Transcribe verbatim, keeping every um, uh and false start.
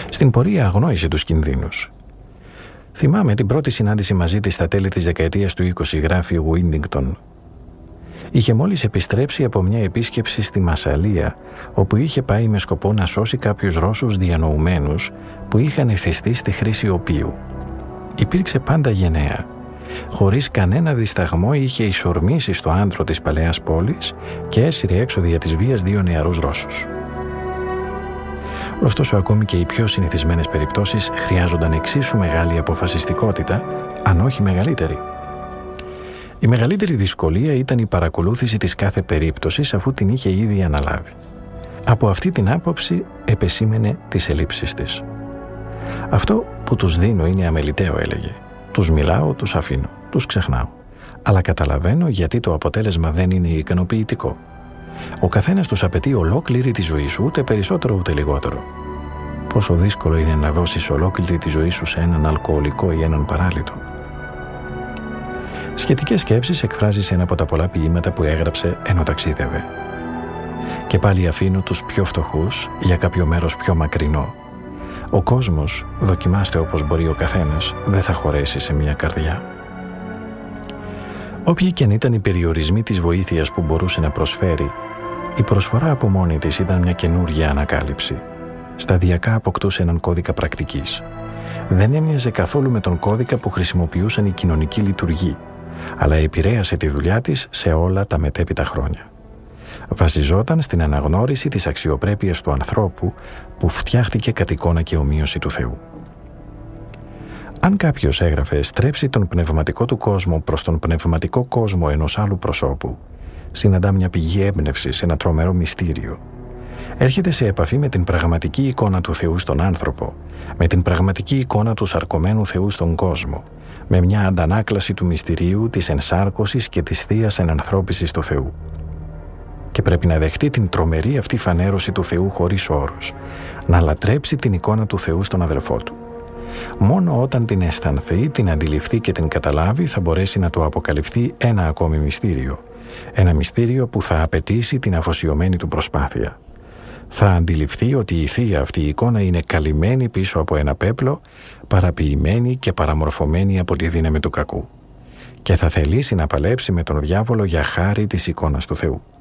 Στην πορεία αγνόησε τους κινδύνους. Θυμάμαι την πρώτη συνάντηση μαζί της στα τέλη της δεκαετίας του είκοσι, γράφει ο Windington. Είχε μόλις επιστρέψει από μια επίσκεψη στη Μασσαλία, όπου είχε πάει με σκοπό να σώσει κάποιους Ρώσους διανοουμένους που είχαν εθιστεί στη χρήση οπίου. Υπήρξε πάντα γενναία. Χωρίς κανένα δισταγμό είχε εισορμήσει στο άντρο της παλαιάς πόλης και έσυρε έξω δια της βίας δύο νεαρούς Ρώσους. Ωστόσο, ακόμη και οι πιο συνηθισμένες περιπτώσεις χρειάζονταν εξίσου μεγάλη αποφασιστικότητα, αν όχι μεγαλύτερη. Η μεγαλύτερη δυσκολία ήταν η παρακολούθηση της κάθε περίπτωσης, αφού την είχε ήδη αναλάβει. Από αυτή την άποψη επεσήμενε τις ελλείψεις της. «Αυτό που τους δίνω είναι αμεληταίο», έλεγε. «Τους μιλάω, τους αφήνω, τους ξεχνάω. Αλλά καταλαβαίνω γιατί το αποτέλεσμα δεν είναι ικανοποιητικό. Ο καθένας τους απαιτεί ολόκληρη τη ζωή σου, ούτε περισσότερο ούτε λιγότερο. Πόσο δύσκολο είναι να δώσεις ολόκληρη τη ζωή σου σε έναν αλκοολικό ή έναν παράλυτο». Σχετικές σκέψεις εκφράζει σε ένα από τα πολλά ποίηματα που έγραψε ενώ ταξίδευε. «Και πάλι αφήνω τους πιο φτωχούς για κάποιο μέρος πιο μακρινό. Ο κόσμος, δοκιμάστε όπως μπορεί ο καθένας, δεν θα χωρέσει σε μια καρδιά». Όποιοι και αν ήταν οι περιορισμοί της βοήθειας που μπορούσε να προσφέρει, η προσφορά από μόνη της ήταν μια καινούργια ανακάλυψη. Σταδιακά αποκτούσε έναν κώδικα πρακτικής. Δεν έμοιαζε καθόλου με τον κώδικα που χρησιμοποιούσαν οι κοινωνικοί λειτουργοί, αλλά επηρέασε τη δουλειά της σε όλα τα μετέπειτα χρόνια. Βασιζόταν στην αναγνώριση της αξιοπρέπειας του ανθρώπου που φτιάχτηκε κατ' εικόνα και ομοίωση του Θεού. Αν κάποιος, έγραφε, στρέψει τον πνευματικό του κόσμο προς τον πνευματικό κόσμο ενός άλλου προσώπου, συναντά μια πηγή έμπνευσης, ένα τρομερό μυστήριο. Έρχεται σε επαφή με την πραγματική εικόνα του Θεού στον άνθρωπο, με την πραγματική εικόνα του σαρκωμένου Θεού στον κόσμο, με μια αντανάκλαση του μυστηρίου, της ενσάρκωσης και της θείας ενανθρώπισης του Θεού. Και πρέπει να δεχτεί την τρομερή αυτή φανέρωση του Θεού χωρίς όρους, να λατρέψει την εικόνα του Θεού στον αδελφό του. Μόνο όταν την αισθανθεί, την αντιληφθεί και την καταλάβει, θα μπορέσει να του αποκαλυφθεί ένα ακόμη μυστήριο. Ένα μυστήριο που θα απαιτήσει την αφοσιωμένη του προσπάθεια. Θα αντιληφθεί ότι η θεία αυτή η εικόνα είναι καλυμμένη πίσω από ένα πέπλο, παραποιημένη και παραμορφωμένη από τη δύναμη του κακού. Και θα θελήσει να παλέψει με τον διάβολο για χάρη της εικόνας του Θεού.